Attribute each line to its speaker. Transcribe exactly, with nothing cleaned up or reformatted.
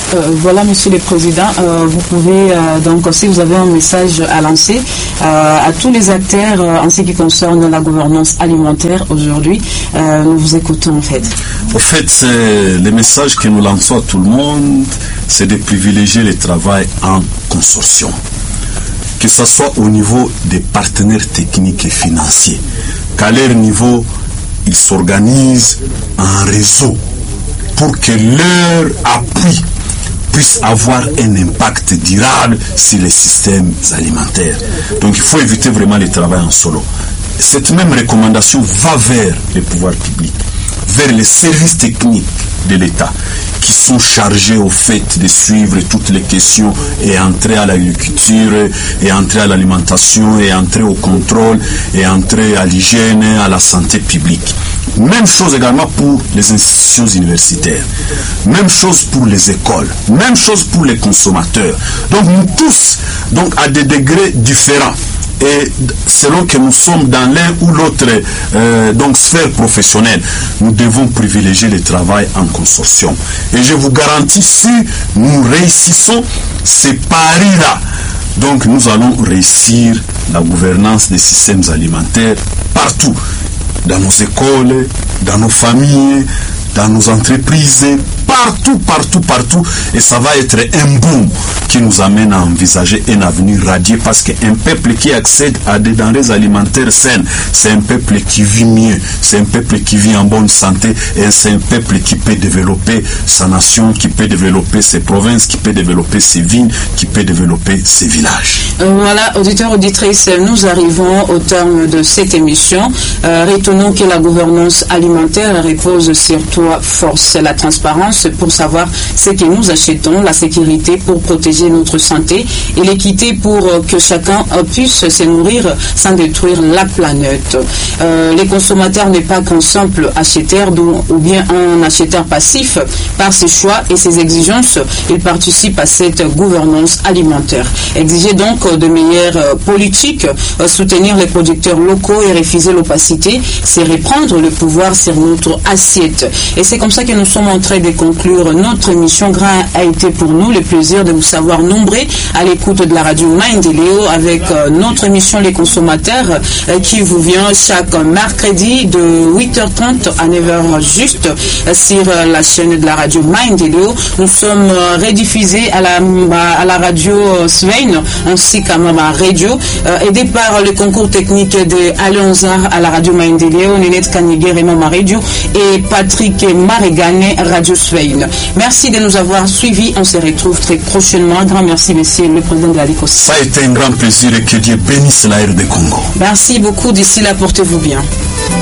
Speaker 1: Euh, voilà, Monsieur le Président, euh, vous pouvez euh, donc, si vous avez un message à lancer euh, à tous les acteurs euh, en ce qui concerne la gouvernance alimentaire aujourd'hui, euh, nous vous écoutons en fait.
Speaker 2: En fait, c'est le message que nous lançons à tout le monde, c'est de privilégier le travail en consortium, que ce soit au niveau des partenaires techniques et financiers, qu'à leur niveau, ils s'organisent en réseau pour que leur appui puisse avoir un impact durable sur les systèmes alimentaires. Donc il faut éviter vraiment le travail en solo. Cette même recommandation va vers les pouvoirs publics, vers les services techniques de l'État qui sont chargés au fait de suivre toutes les questions et entrer à l'agriculture, et entrer à l'alimentation, et entrer au contrôle, et entrer à l'hygiène, à la santé publique. Même chose également pour les institutions universitaires. Même chose pour les écoles. Même chose pour les consommateurs. Donc nous tous, donc à des degrés différents, et selon que nous sommes dans l'un ou l'autre euh, donc sphère professionnelle, nous devons privilégier le travail en consortium. Et je vous garantis, si nous réussissons ces paris-là, donc nous allons réussir la gouvernance des systèmes alimentaires partout, dans nos écoles, dans nos familles, dans nos entreprises, partout, partout, partout. Et ça va être un boom qui nous amène à envisager un avenir radieux, parce qu'un peuple qui accède à des denrées alimentaires saines, c'est un peuple qui vit mieux, c'est un peuple qui vit en bonne santé, et c'est un peuple qui peut développer sa nation, qui peut développer ses provinces, qui peut développer ses villes, qui peut développer ses villages.
Speaker 1: Voilà, auditeurs, auditrices, nous arrivons au terme de cette émission. Euh, retenons que la gouvernance alimentaire repose sur trois forces: la transparence pour savoir ce que nous achetons, la sécurité pour protéger notre santé et l'équité pour que chacun puisse se nourrir sans détruire la planète. Euh, les consommateurs n'est pas qu'un simple acheteur ou bien un acheteur passif. Par ses choix et ses exigences, il participe à cette gouvernance alimentaire. Exiger donc de meilleures politiques, soutenir les producteurs locaux et refuser l'opacité, c'est reprendre le pouvoir sur notre assiette. Et c'est comme ça que nous sommes en train de conclure notre émission. Grand a été pour nous le plaisir de vous savoir nombreux à l'écoute de la radio Maendeleo avec euh, notre émission Les Consommateurs euh, qui vous vient chaque mercredi de huit heures trente à neuf heures juste euh, sur euh, la chaîne de la radio Maendeleo. Nous sommes euh, rediffusés à la, à la radio euh, Svein ainsi qu'à Mama Radio, euh, aidés par le concours technique de Alonza à la radio Maendeleo, Nénette Kanigé et Mama Radio et Patrick Marigane Radio Svein. Merci de nous avoir suivis. On se retrouve très prochainement. Un grand merci, monsieur le président de la Ligue.
Speaker 2: Ça a été un grand plaisir et que Dieu bénisse la R D Congo.
Speaker 1: Merci beaucoup. D'ici là, portez-vous bien.